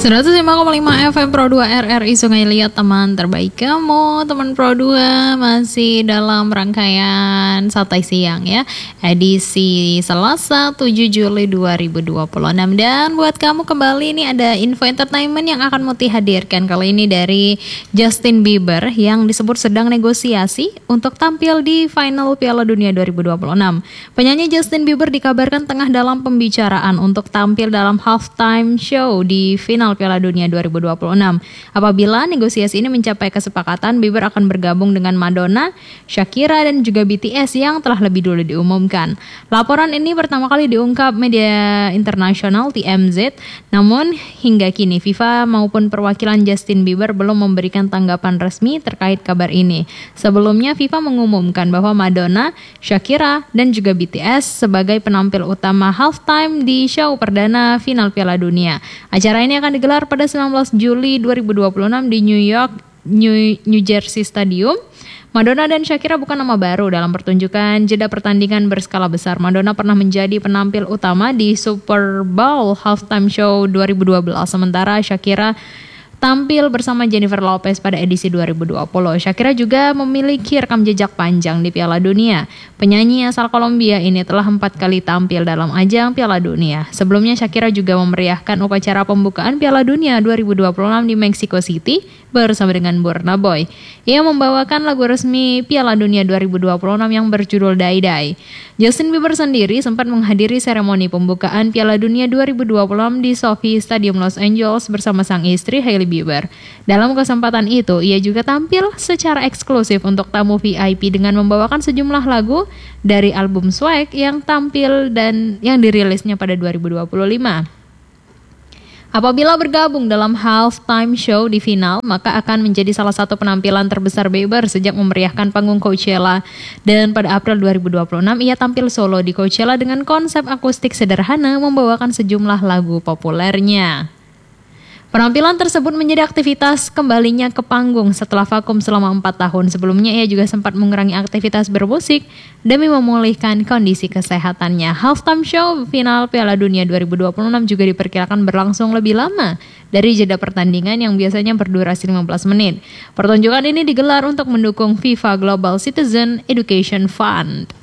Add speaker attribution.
Speaker 1: 105,5 FM Pro 2 RRI Sungai Liat, teman terbaik kamu. Teman Pro 2 masih dalam rangkaian Santai Siang ya, edisi Selasa 7 Juli 2026. Dan buat kamu kembali ini ada info entertainment yang akan Muti hadirkan. Kali ini dari Justin Bieber yang disebut sedang negosiasi untuk tampil di final Piala Dunia 2026. Penyanyi Justin Bieber dikabarkan tengah dalam pembicaraan untuk tampil dalam halftime show di final Piala Dunia 2026. Apabila negosiasi ini mencapai kesepakatan, Bieber akan bergabung dengan Madonna, Shakira, dan juga BTS yang telah lebih dulu diumumkan. Laporan ini pertama kali diungkap media internasional TMZ, namun hingga kini FIFA maupun perwakilan Justin Bieber belum memberikan tanggapan resmi terkait kabar ini. Sebelumnya FIFA mengumumkan bahwa Madonna, Shakira, dan juga BTS sebagai penampil utama halftime di show perdana final Piala Dunia. Acara ini akan digelar pada 19 Juli 2026 di New Jersey Stadium. Madonna dan Shakira bukan nama baru dalam pertunjukan jeda pertandingan berskala besar. Madonna pernah menjadi penampil utama di Super Bowl halftime show 2012, sementara Shakira tampil bersama Jennifer Lopez pada edisi 2020. Shakira juga memiliki rekam jejak panjang di Piala Dunia. Penyanyi asal Kolombia ini telah 4 kali tampil dalam ajang Piala Dunia. Sebelumnya Shakira juga memeriahkan upacara pembukaan Piala Dunia 2026 di Mexico City bersama dengan Burna Boy. Ia membawakan lagu resmi Piala Dunia 2026 yang berjudul Die Die. Justin Bieber sendiri sempat menghadiri seremoni pembukaan Piala Dunia 2026 di SoFi Stadium Los Angeles bersama sang istri Hailey Bieber. Dalam kesempatan itu, ia juga tampil secara eksklusif untuk tamu VIP dengan membawakan sejumlah lagu dari album Swag yang tampil dan yang dirilisnya pada 2025. Apabila bergabung dalam halftime show di final, maka akan menjadi salah satu penampilan terbesar Bieber sejak memeriahkan panggung Coachella. Dan pada April 2026, ia tampil solo di Coachella dengan konsep akustik sederhana membawakan sejumlah lagu populernya. Penampilan tersebut menjadi aktivitas kembalinya ke panggung setelah vakum selama 4 tahun. Sebelumnya ia juga sempat mengurangi aktivitas bermusik demi memulihkan kondisi kesehatannya. Halftime show final Piala Dunia 2026 juga diperkirakan berlangsung lebih lama dari jeda pertandingan yang biasanya berdurasi 15 menit. Pertunjukan ini digelar untuk mendukung FIFA Global Citizen Education Fund.